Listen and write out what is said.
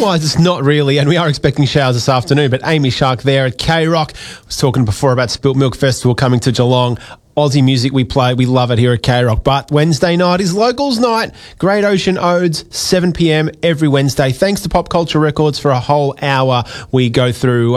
Otherwise, it's not really, and we are expecting showers this afternoon. But Amy Shark there at K-Rock was talking before about Spilt Milk Festival coming to Geelong. Aussie music we play. We love it here at K-Rock. But Wednesday night is Locals Night. Great Ocean Odes, 7 p.m. every Wednesday. Thanks to Pop Culture Records for a whole hour. We go through